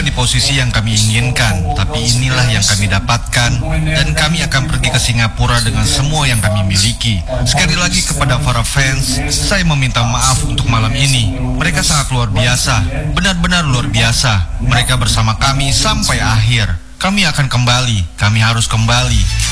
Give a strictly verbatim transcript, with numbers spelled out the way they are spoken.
bukan di posisi yang kami inginkan, tapi inilah yang kami dapatkan, dan kami akan pergi ke Singapura dengan semua yang kami miliki. Sekali lagi kepada para fans, saya meminta maaf untuk malam ini. Mereka sangat luar biasa, benar-benar luar biasa. Mereka bersama kami sampai akhir. Kami akan kembali, kami harus kembali.